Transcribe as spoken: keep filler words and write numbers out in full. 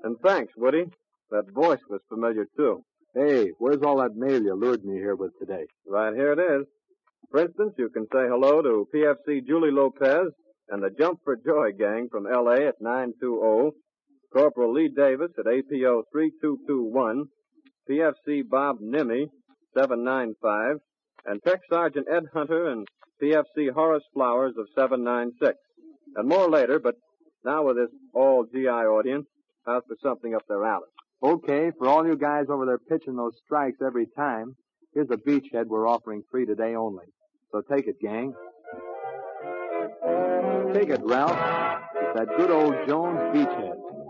And thanks, Woody. That voice was familiar, too. Hey, where's all that mail you lured me here with today? Right here it is. For instance, you can say hello to P F C Julie Lopez and the Jump for Joy gang from L A at nine two zero, Corporal Lee Davis at A P O three two two one, P F C Bob Nimmey seven nine five, and Tech Sergeant Ed Hunter and P F C Horace Flowers of seven nine six. And more later, but now with this all G I audience, out for something up their alley. Okay, for all you guys over there pitching those strikes every time, here's a beachhead we're offering free today only. So take it, gang. Take it, Ralph. It's that good old Jones beachhead.